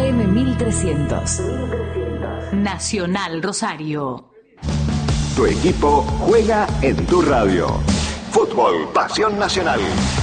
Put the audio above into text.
AM 1300. Nacional Rosario. Tu equipo juega en tu radio. Fútbol, pasión nacional.